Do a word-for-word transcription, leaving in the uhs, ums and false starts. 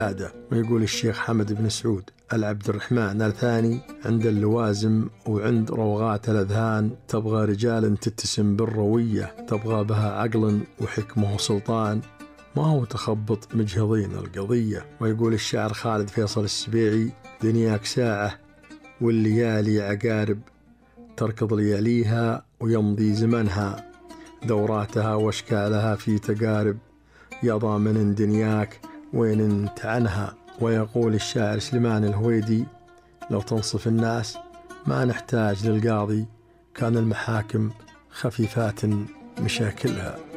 هذا. ويقول الشيخ حمد بن سعود العبد الرحمن الثاني: عند اللوازم وعند روغات الأذهان تبغى رجال تتسم بالروية، تبغى بها عقل وحكمه وسلطان، ما هو تخبط مجهضين القضية. ويقول الشاعر خالد فيصل السبيعي: دنياك ساعة والليالي عقارب، تركض لياليها ويمضي زمنها، دوراتها واشكالها في تقارب، يا ضامن دنياك وين انت عنها. ويقول الشاعر سليمان الهويدي: لو تنصف الناس ما نحتاج للقاضي، كان المحاكم خفيفات مشاكلها.